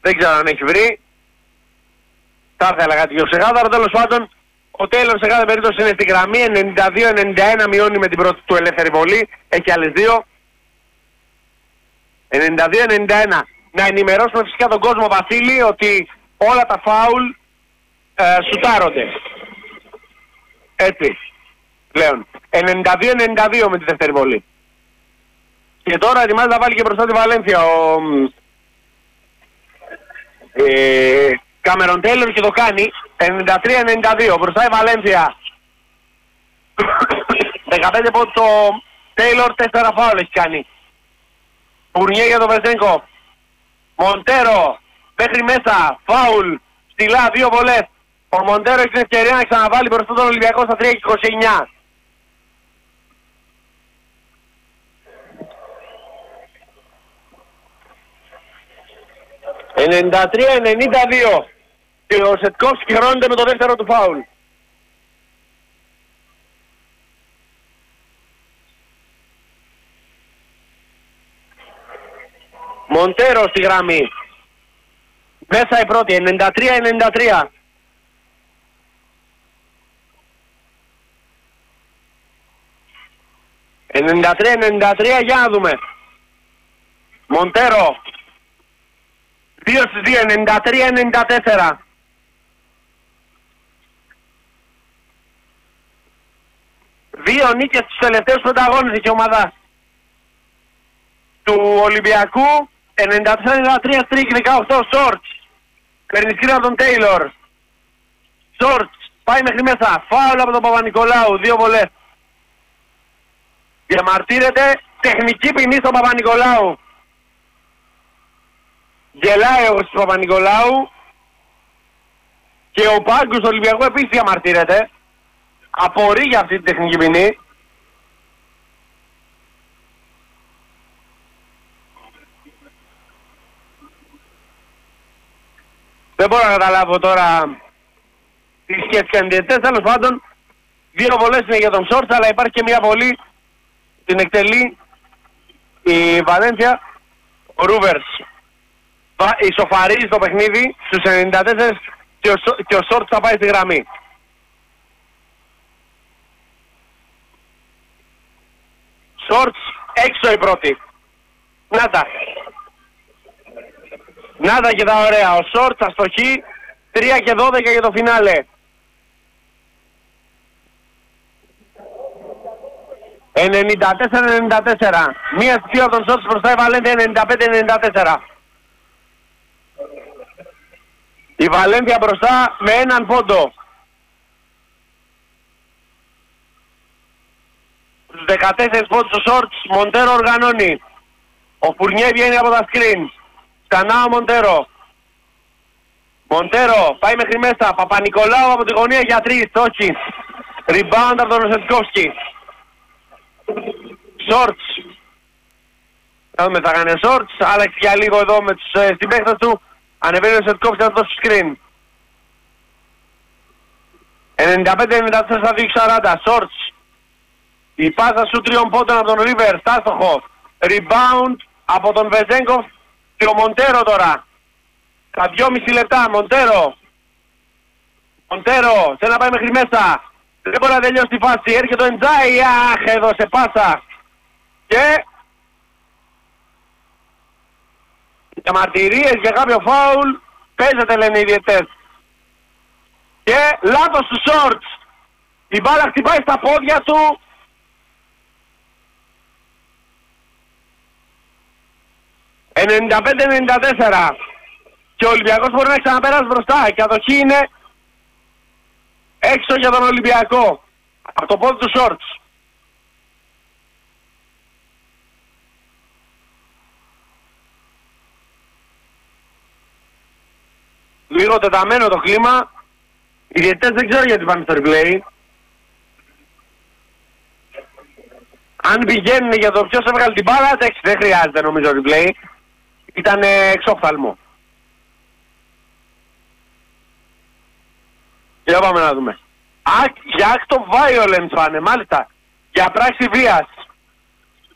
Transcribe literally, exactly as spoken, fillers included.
Δεν ξέρω αν έχει βρει. Θα ήθελα κάτι πιο ξεκάθαρο. Τέλος πάντων, ο Τέιλορ σε κάθε περίπτωση είναι στη γραμμή. ενενήντα δύο ενενήντα ένα μειώνει με την πρώτη του ελεύθερη βολή. Έχει άλλες δύο. ενενήντα δύο ενενήντα ένα. Να ενημερώσουμε φυσικά τον κόσμο, Βασίλη, ότι όλα τα φάουλ ε, σουτάρονται. Έτσι. Πλέον. ενενήντα δύο ενενήντα δύο με τη δεύτερη βολή. Και τώρα ετοιμάζει να βάλει και μπροστά τη Βαλένθια ο ε, Κάμερον Τέιλορ και το κάνει. ενενήντα τρία ενενήντα δύο. Μπροστά η Βαλένθια. δεκαπέντε από το Τέιλορ, τέσσερα φάουλ έχει κάνει. Φουρνιέ για τον Βεζέγκοφ. Μοντέρο μέχρι μέσα. Φάουλ. Στυλά, δύο βολές. Ο Μοντέρο έχει την ευκαιρία να ξαναβάλει μπροστά τον Ολυμπιακό στα τρία και είκοσι εννιά. ενενήντα τρία ενενήντα δύο. Και ο Σετκόφσκι χρώνεται με το δεύτερο του φάουλ. Μοντέρο στη γραμμή. Μέσα η πρώτη. ενενήντα τρία ενενήντα τρία. ενενήντα τρία ενενήντα τρία, για να δούμε. Μοντέρο. δύο στις δύο, ενενήντα τρία ενενήντα τέσσερα. Δύο νίκες στους τελευταίους πέντε αγώνες έχει η ομάδα του Ολυμπιακού. ενενήντα τέσσερα ενενήντα τρία στρίκ, δεκαοκτώ Σόρτς. Παίρνει σκριν από τον Τέιλορ. Σόρτς πάει μέχρι μέσα. Φάουλ από τον Παπα-Νικολάου. Δύο βολές. Διαμαρτύρεται. Τεχνική ποινή στον Παπα-Νικολάου. Γελάει ο Παπα-Νικολάου. Και ο πάγκος του Ολυμπιακού επίσης διαμαρτύρεται. Απορεί για αυτή την τεχνική ποινή. Δεν μπορώ να καταλάβω τώρα τι σκέφτηκαν οι διαιτητές. Τέλος πάντων, δύο βολές είναι για τον Σόρτς, αλλά υπάρχει και μια βολή, την εκτελεί η Βαλένθια. Ο Ρούβερς ισοφαρίζει το παιχνίδι στους ενενήντα τέσσερα και ο, και ο Σόρτς θα πάει στη γραμμή. Σόρτς έξω η πρώτη. Νάτα. Νάτα και τα ωραία. Ο Σόρτς αστοχή. τρία και δώδεκα για το φινάλε. ενενήντα τέσσερα ενενήντα τέσσερα. Μία στις δύο από τον Σόρτς μπροστά η Βαλένθια. ενενήντα πέντε ενενήντα τέσσερα. Η Βαλένθια μπροστά με έναν πόντο. Στους δεκατέσσερις πόντους ο Σόρτς. Μοντέρο οργανώνει. Ο Φουρνιέ βγαίνει από τα σκριν. Ξανά ο Μοντέρο. Μοντέρο πάει μέχρι μέσα. Παπα-Νικολάου από τη γωνία για τρεις. Όχι. Rebound από τον Σετκόφσκι. Σόρτς. Θα δούμε, θα κάνει Σόρτς. Άλλαξε για λίγο εδώ με τους ε, συμπαίκτες του. Ανεβαίνει ο Σετκόφσκι να δώσει screen. ενενήντα πέντε ενενήντα τέσσερα στα δύο σαράντα. Σόρτς. Η πάσα σου τριών πόντων από τον Ρίβερ. Στάστοχο. Rebound από τον Βεζέγκοφ και ο Μοντέρο τώρα. Τα δυόμιση λεπτά. Μοντέρο. Μοντέρο. Θέλει να πάει μέχρι μέσα. Δεν μπορεί να τελειώσει τη φάση. Έρχεται ο Εντζάι. Αχ, έδωσε πάσα. Και για μαρτυρίες για κάποιο φάουλ παίζεται, λένε οι διαιτές. Και λάθος του Σόρτς. Η μπάλα χτυπάει στα πόδια του. ενενήντα πέντε ενενήντα τέσσερα. Και ο Ολυμπιακός μπορεί να ξαναπεράσει μπροστά. Και αδοχή είναι έξω για τον Ολυμπιακό. Από το πόδι του Σόρτς. Λίγο τεταμένο το κλίμα. Οι διαιτητές δεν ξέρω γιατί πάνε στο replay. Αν πηγαίνουν για το ποιος έβγαλε την μπάλα, εντάξει, δεν χρειάζεται νομίζω replay. Ήταν εξόφθαλμο. Για πάμε να δούμε. Α, για act of violence πάνε, μάλιστα. Για πράξη βίας.